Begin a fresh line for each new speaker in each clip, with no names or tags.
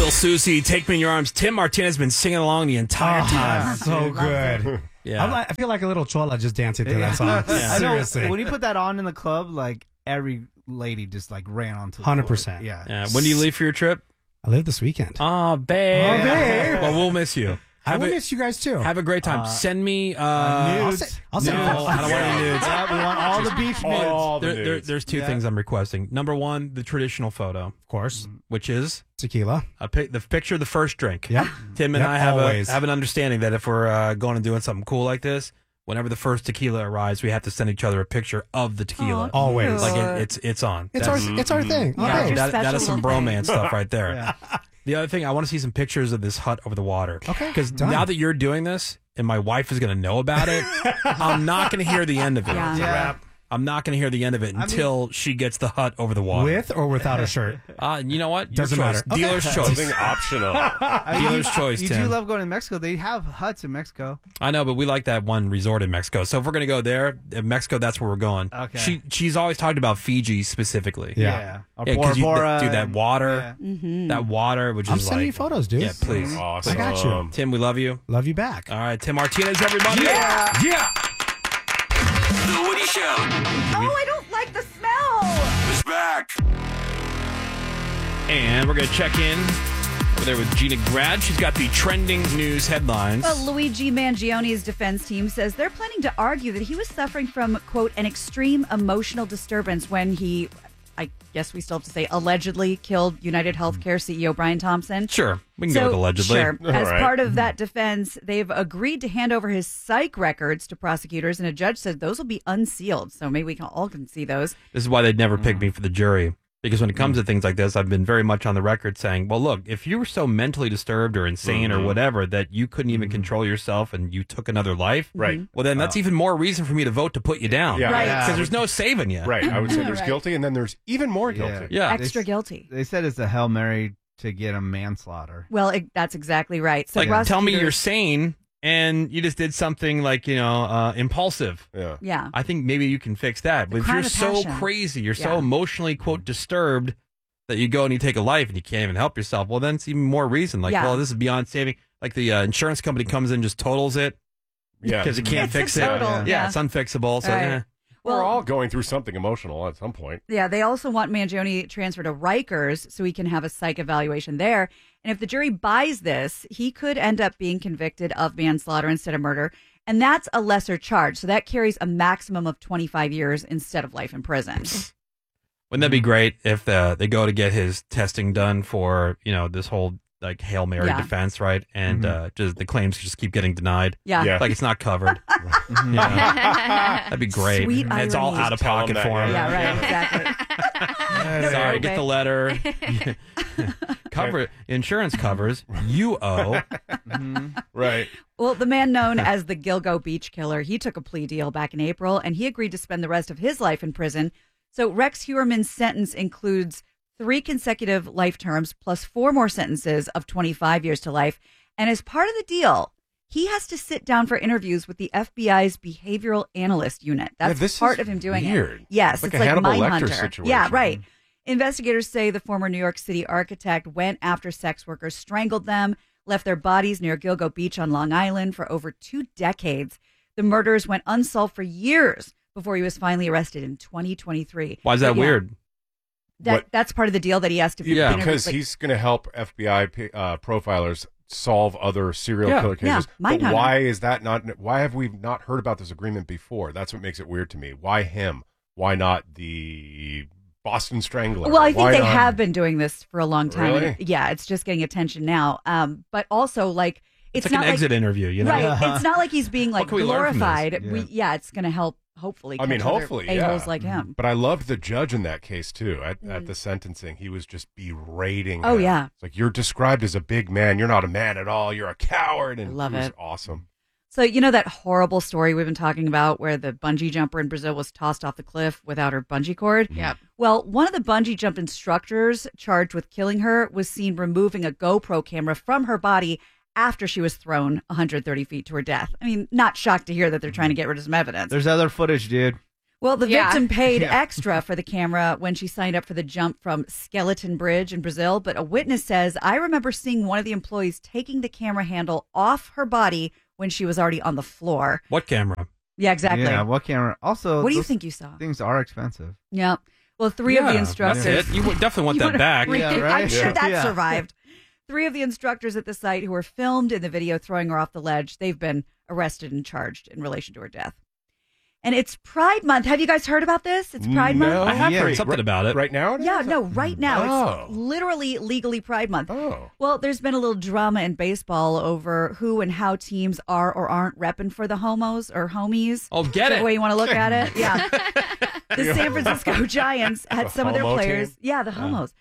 Little Susie, Take Me in Your Arms. Tim Martinez has been singing along the entire time.
So good.
Yeah.
I feel like a little chola just dancing to that song.
I know,
Seriously.
when you put that on in the club, like every lady just like ran onto the
100%.
floor. Yeah.
Yeah. When do you leave for your trip?
I live this weekend.
Oh, babe.
Oh, babe.
Well, we'll miss you.
I will miss you guys too.
Have a great time. Send me
nudes.
I'll send
No, I don't want any nudes.
Yeah, we want all the beach nudes.
All the nudes.
There's two things I'm requesting. Number one, the traditional photo,
Of course.
which is
Tequila.
the picture of the first drink.
Yep.
Tim and
Yep,
I have
always.
have an understanding that if we're going and doing something cool like this, whenever the first tequila arrives, we have to send each other a picture of the tequila.
Always.
Like it's on.
It's
That's-
our thing.
Yeah,
Okay.
that is some
special
bromance stuff right there.
Yeah.
The other thing, I want to see some pictures of this hut over the water.
Okay,
Because
done.
now that you're doing this, and my wife is going to know about it, I'm not going to hear the end of it.
Yeah.
Yeah.
I'm not going to hear the end of it until she gets the hut over the water.
With or without a shirt?
You know what? Your
Doesn't
choice.
matter. Okay.
Dealer's choice.
Something optional.
Dealer's choice,
You
Tim.
do love going to Mexico. They have huts in Mexico.
I know, but we like that one resort in Mexico. So if we're going to go there, in Mexico, that's where we're going.
Okay.
She's always talked about Fiji specifically.
Yeah.
Or
Yeah,
Bora
'cause
Bora.
dude, that water,
Yeah.
that water, which
I'm
is
sending
like,
you photos, dude.
yeah, please.
Awesome.
I got you.
Tim, we love you.
Love you back.
All right, Tim Martinez, everybody.
Yeah.
The Woody Show
Oh, I don't like the smell.
is back.
And we're going to check in over there with Gina Grad. She's got the trending news headlines.
Well, Luigi Mangione's defense team says they're planning to argue that he was suffering from, quote, an extreme emotional disturbance when he, I guess we still have to say, allegedly killed United Healthcare CEO Brian Thompson.
Sure, we can go with allegedly.
Sure.
All
As
right.
part of that defense, they've agreed to hand over his psych records to prosecutors, and a judge said those will be unsealed, so maybe we can all see those.
This is why they'd never pick me for the jury. Because when it comes to things like this, I've been very much on the record saying, well, look, if you were so mentally disturbed or insane or whatever that you couldn't even control yourself and you took another life,
Right.
well, then that's even more reason for me to vote to put you down.
Yeah.
Right.
Because there's no saving you.
Right. I would say there's
Right.
guilty, and then there's even more guilty.
Yeah.
Extra guilty.
They said it's a Hail Mary to get a manslaughter.
Well, that's exactly right. So
Like, tell me
prosecutors-
you're sane and you just did something like, impulsive.
Yeah.
Yeah.
I think maybe you can fix that. But if
crime
you're
of
so
passion.
crazy, you're so
Yeah.
emotionally, quote, disturbed that you go and you take a life and you can't even help yourself, well, then it's even more reason. Like,
Yeah.
well, this is beyond saving. Like the insurance company comes in and just totals it
Yeah.
because it can't
It's a
fix it.
total, yeah.
It's unfixable. So,
Right.
eh.
We're all going through something emotional at some point.
Yeah, they also want Mangione transferred to Rikers so he can have a psych evaluation there. And if the jury buys this, he could end up being convicted of manslaughter instead of murder. And that's a lesser charge. So that carries a maximum of 25 years instead of life in prison.
Wouldn't that be great if they go to get his testing done for, this whole like Hail Mary
Yeah.
defense, right? And just the claims just keep getting denied.
Yeah.
Yeah.
Like it's not covered. That'd be great.
Sweet
And it's all
irony.
out of
Tell 'em
pocket
that,
for him.
Yeah, right, exactly.
Sorry, get the letter. Cover insurance covers. You owe.
Right.
Well, the man known as the Gilgo Beach Killer, he took a plea deal back in April, and he agreed to spend the rest of his life in prison. So Rex Heuermann's sentence includes 3 consecutive life terms plus 4 more sentences of 25 years to life. And as part of the deal, he has to sit down for interviews with the FBI's behavioral analyst unit. That's
this
part
is
of him doing
weird.
it. Yes,
Like
it's
a Hannibal
like
Lecter
Mindhunter.
situation.
Yeah, right. Investigators say the former New York City architect went after sex workers, strangled them, left their bodies near Gilgo Beach on Long Island for over 2 decades. The murders went unsolved for years before he was finally arrested in 2023.
Why is that
But yeah,
weird?
That's part of the deal that he has to be.
Yeah.
Because he's going to help FBI profilers solve other serial
Yeah.
killer
Yeah,
cases. But
Mindhunter.
why is that not? Why have we not heard about this agreement before? That's what makes it weird to me. Why him? Why not the Boston Strangler?
Well, I think
Why
they
not-
have been doing this for a long time.
Really?
And yeah, it's just getting attention now. But also, like,
It's like
not
an exit interview,
Right. It's not like he's being like
can we learn from this?
glorified. It's going to help. Hopefully,
I mean,
catch other
hopefully,
a-holes
yeah.
like him.
But I loved the judge in that case too. At the sentencing, he was just berating.
Oh,
him.
yeah.
It's like, you're described as a big man. You're not a man at all. You're a coward. And
I love
was
it.
Awesome.
So, you know that horrible story we've been talking about where the bungee jumper in Brazil was tossed off the cliff without her bungee cord?
Yep.
Well, one of the bungee jump instructors charged with killing her was seen removing a GoPro camera from her body after she was thrown 130 feet to her death. I mean, not shocked to hear that they're trying to get rid of some evidence.
There's other footage, dude.
Well, the
Yeah.
victim paid extra for the camera when she signed up for the jump from Skeleton Bridge in Brazil, but a witness says, I remember seeing one of the employees taking the camera handle off her body when she was already on the floor.
What camera?
Yeah, exactly.
Yeah, what camera? Also,
What do you
those
think you saw?
Things are expensive.
Yeah. Well, three of the
Yeah,
instructors.
That's it. You would definitely want
You
that
wanna
back.
read
Yeah,
it?
right?
I'm sure
Yeah.
that
Yeah.
survived. 3 of the instructors at the site who were filmed in the video throwing her off the ledge, they've been arrested and charged in relation to her death. And it's Pride Month. Have you guys heard about this? It's Pride
No.
Month.
I have
Yeah.
heard something about it.
Right now? it
Yeah,
is?
no, right now.
Oh.
It's literally legally Pride Month.
Oh.
Well, there's been a little drama in baseball over who and how teams are or aren't repping for the homos or homies.
Oh, get
The
it.
way you want to look at it. Yeah. The San Francisco Giants had
The
some of their
homo
players.
team?
Yeah, the homos.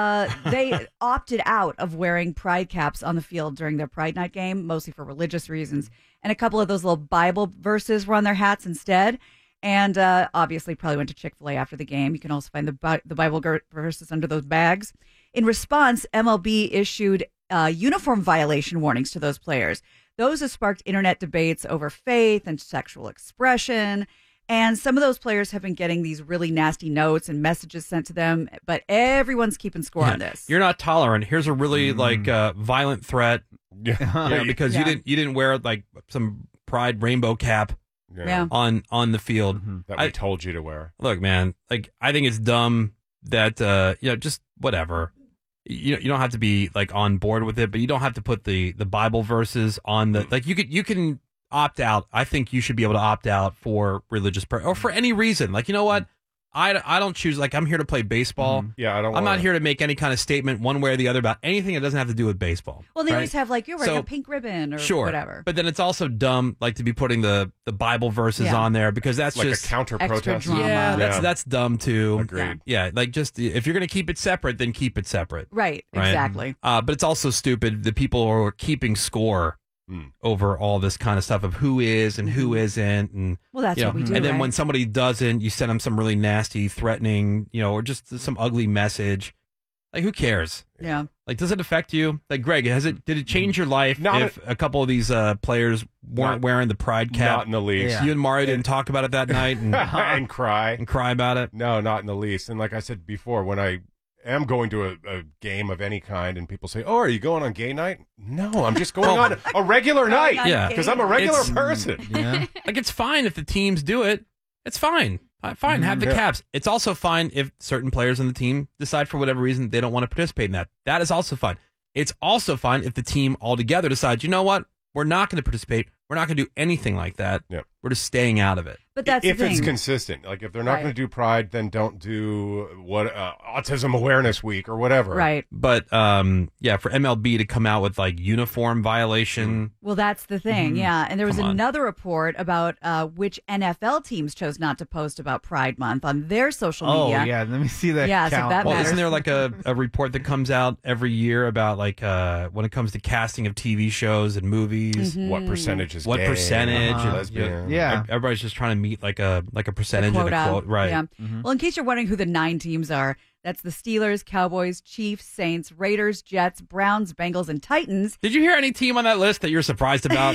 They opted out of wearing pride caps on the field during their Pride Night game, mostly for religious reasons. And a couple of those little Bible verses were on their hats instead. And obviously, probably went to Chick-fil-A after the game. You can also find the Bible verses under those bags. In response, MLB issued uniform violation warnings to those players. Those have sparked internet debates over faith and sexual expression. And some of those players have been getting these really nasty notes and messages sent to them. But everyone's keeping score on this.
You're not tolerant. Here's a really violent threat.
Yeah.
Yeah, because
Yeah.
you didn't wear like some pride rainbow cap
Yeah.
on the field.
That we told you to wear.
Look, man, like I think it's dumb that just whatever. You don't have to be like on board with it, but you don't have to put the Bible verses on the like you can opt out. I think you should be able to opt out for religious or for any reason. Like, you know what? I don't choose. Like, I'm here to play baseball.
Yeah,
I'm not here to make any kind of statement one way or the other about anything that doesn't have to do with baseball.
Well, they
right?
always have like you're wearing
So,
a pink ribbon or
sure,
whatever.
But then it's also dumb, like to be putting the Bible verses
Yeah.
on there because that's
like
just
a counter
extra
protest.
drama.
yeah,
Yeah.
that's dumb too.
Agreed.
Yeah, like just if you're gonna keep it separate, then keep it separate.
Right,
Right.
exactly.
But it's also stupid that people are keeping score over all this kind of stuff of who is and who isn't, and
Well, that's
you know,
what we do.
and then
right?
when somebody doesn't, you send them some really nasty, threatening, or just some ugly message. Like, who cares?
Yeah.
Like, does it affect you? Like, Greg, did it change your life
Not
if a couple of these players weren't wearing the pride cap?
Not in the least.
Yeah.
You and Mario didn't talk about it that night and,
And cry.
and cry about it.
No, not in the least. And like I said before, when I am going to a game of any kind and people say, oh, are you going on gay night? No, I'm just going on a regular night.
on
Yeah.
Because I'm a regular
It's-
person.
Yeah.
Like, it's fine if the teams do it. It's fine. Fine, have the
Yeah.
caps. It's also fine if certain players on the team decide for whatever reason they don't want to participate in that. That is also fine. It's also fine if the team altogether decides, you know what, we're not going to participate. We're not going to do anything like that.
Yep.
We're just staying out of it.
But that's
If
the thing.
it's consistent. Like, if they're not
Right.
going to do Pride, then don't do Autism Awareness Week or whatever.
Right.
But for MLB to come out with like uniform violation,
Well, that's the thing. Yeah. And there was
Come on.
another report about which NFL teams chose not to post about Pride Month on their social
Oh,
media.
yeah. Let me see that
Yeah, so
count.
that
well,
matters.
isn't there like a report that comes out every year about like when it comes to casting of TV shows and movies,
Mm-hmm.
What percentage is
what
gay,
percentage, and,
lesbian.
Yeah.
everybody's just trying to meet like a percentage and a
quota.
quote, right?
Yeah.
Mm-hmm.
Well, in case you're wondering who the 9 teams are, that's the Steelers, Cowboys, Chiefs, Saints, Raiders, Jets, Browns, Bengals, and Titans.
Did you hear any team on that list that you're surprised about?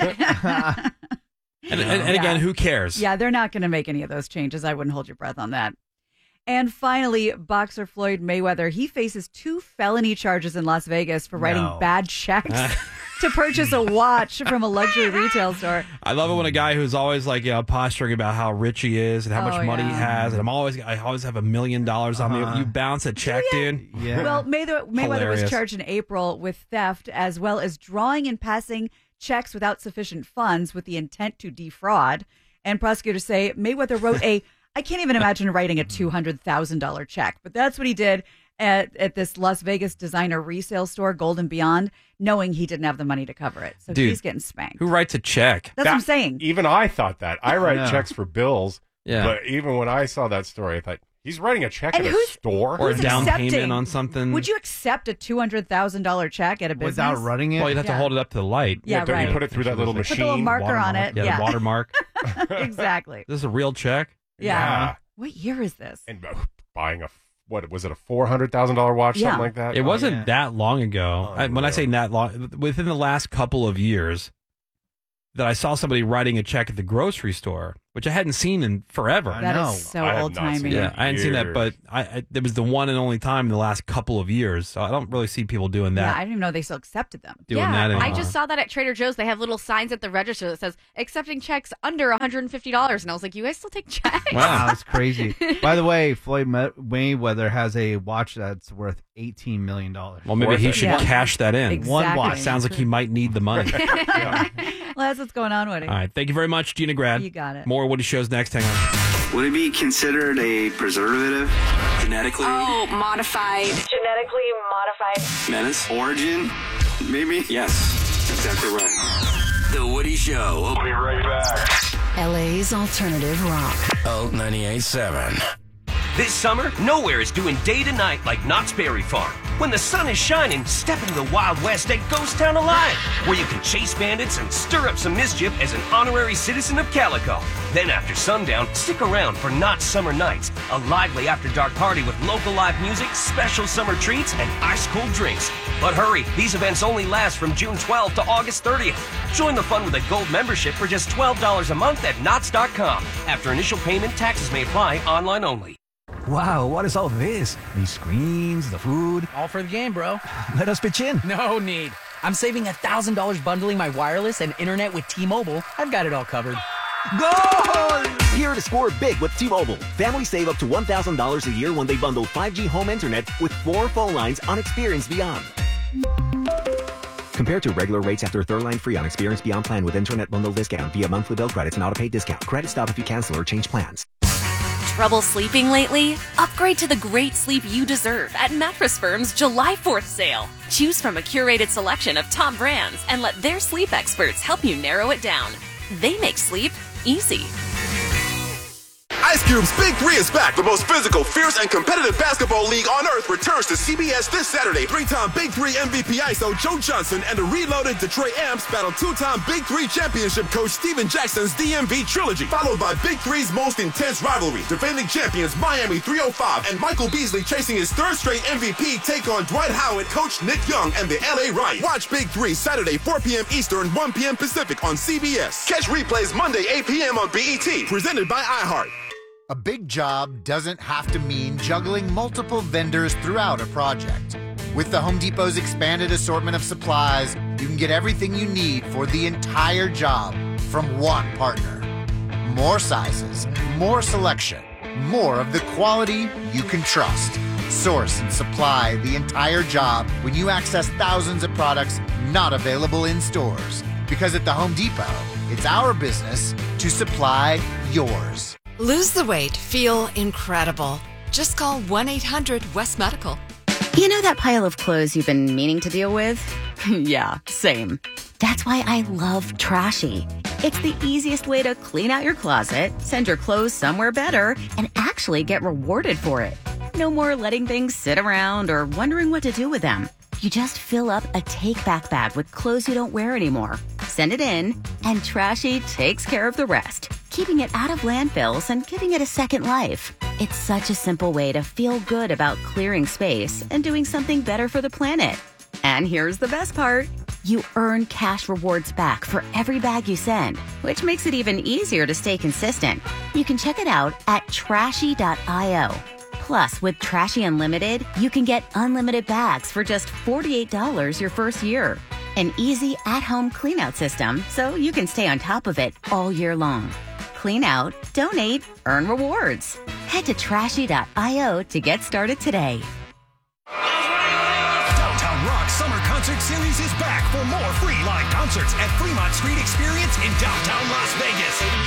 and again, who cares?
Yeah, they're not going to make any of those changes. I wouldn't hold your breath on that. And finally, boxer Floyd Mayweather, he faces 2 felony charges in Las Vegas for writing
No.
bad checks to purchase a watch from a luxury retail store.
I love it when a guy who's always like posturing about how rich he is and how much money he
yeah.
has, and I always have $1 million on me. You bounce a check, dude.
Yeah.
Well, Mayweather
Hilarious.
was charged in April with theft as well as drawing and passing checks without sufficient funds with the intent to defraud. And prosecutors say Mayweather wrote I can't even imagine writing a $200,000 check, but that's what he did at this Las Vegas designer resale store, Gold and Beyond, knowing he didn't have the money to cover it. So
Dude,
he's getting spanked.
Who writes a check?
That's what I'm saying.
Even I thought that. I write
Yeah.
checks for bills.
Yeah.
But even when I saw that story, I thought, he's writing a check
And
at a
who's-
store?
Or a
Who's
down
accepting?
payment on something.
Would you accept a $200,000 check at a business?
Without running it?
Well, you'd have to
Yeah.
hold it up to the light.
Yeah,
don't
right.
you put it through that little
Put
machine?
the little marker on it.
Yeah,
Yeah.
the watermark.
Exactly.
This is a real check.
Yeah. What year is this?
And buying what was it, a $400,000 watch,
Yeah.
something like that?
It wasn't
yeah.
that long ago. When I say that long, within the last couple of years, that I saw somebody writing a check at the grocery store which I hadn't seen in forever.
I
That
know.
is so
I have
old
not seen
timey.
Yeah, I hadn't seen that, but it was the one and only time in the last couple of years. So I don't really see people doing
Yeah,
that.
I didn't even know they still accepted them.
doing that anymore.
I just saw that at Trader Joe's. They have little signs at the register that says accepting checks under $150, and I was like, "You guys still take checks?"
Wow, that's crazy. By the way, Floyd Mayweather has a watch that's worth $18 million.
Well, maybe
Worth
he
it.
should
Yeah.
cash that in.
Exactly.
One watch.
Sounds like he might need the money.
Well, that's what's going on, Woody.
All right. Thank you very much, Gina Grad.
You got it.
More Woody shows next. Hang on.
Would it be considered a preservative? Genetically?
Oh, modified. Genetically modified.
Menace? Origin? Maybe? Yes. Exactly right. The Woody Show. We'll be right back.
LA's alternative rock.
Alt 98.7.
This summer, nowhere is doing day to night like Knott's Berry Farm. When the sun is shining, step into the Wild West at Ghost Town Alive, where you can chase bandits and stir up some mischief as an honorary citizen of Calico. Then after sundown, stick around for Knott's Summer Nights, a lively after-dark party with local live music, special summer treats, and ice-cold drinks. But hurry, these events only last from June 12th to August 30th. Join the fun with a gold membership for just $12 a month at Knott's.com. After initial payment, taxes may apply, online only.
Wow, what is all this? These screens, the food.
All for the game, bro.
Let us pitch in.
No need. I'm saving $1,000 bundling my wireless and internet with T-Mobile. I've got it all covered.
Goal!
Here to score big with T-Mobile. Families save up to $1,000 a year when they bundle 5G home internet with 4 phone lines on Experience Beyond. Compared to regular rates after third line free on Experience Beyond plan with internet bundle discount via monthly bill credits and auto-pay discount. Credit stop if you cancel or change plans.
Trouble sleeping lately? Upgrade to the great sleep you deserve at Mattress Firm's July 4th sale. Choose from a curated selection of top brands and let their sleep experts help you narrow it down. They make sleep easy.
Ice Cube's Big 3 is back. The most physical, fierce, and competitive basketball league on earth returns to CBS this Saturday. 3-time Big 3 MVP ISO Joe Johnson and the reloaded Detroit Amps battle 2-time Big 3 championship coach Steven Jackson's DMV trilogy, followed by Big 3's most intense rivalry. Defending champions Miami 305 and Michael Beasley chasing his third straight MVP take on Dwight Howard, coach Nick Young, and the LA Riot. Watch Big 3 Saturday 4 p.m. Eastern, 1 p.m. Pacific on CBS. Catch replays Monday 8 p.m. on BET. Presented by iHeart.
A big job doesn't have to mean juggling multiple vendors throughout a project. With the Home Depot's expanded assortment of supplies, you can get everything you need for the entire job from one partner. More sizes, more selection, more of the quality you can trust. Source and supply the entire job when you access thousands of products not available in stores. Because at the Home Depot, it's our business to supply yours.
Lose the weight, feel incredible. Just call 1-800-WEST-MEDICAL.
You know that pile of clothes you've been meaning to deal with? Yeah, same. That's why I love Trashy. It's the easiest way to clean out your closet, send your clothes somewhere better, and actually get rewarded for it. No more letting things sit around or wondering what to do with them. You just fill up a take-back bag with clothes you don't wear anymore. Send it in, and Trashy takes care of the rest, keeping it out of landfills and giving it a second life. It's such a simple way to feel good about clearing space and doing something better for the planet. And here's the best part. You earn cash rewards back for every bag you send, which makes it even easier to stay consistent. You can check it out at trashy.io. Plus, with Trashy Unlimited, you can get unlimited bags for just $48 your first year. An easy at-home clean-out system so you can stay on top of it all year long. Clean out, donate, earn rewards. Head to trashy.io to get started today.
Downtown Rock Summer Concert Series is back for more free live concerts at Fremont Street Experience in downtown Las Vegas.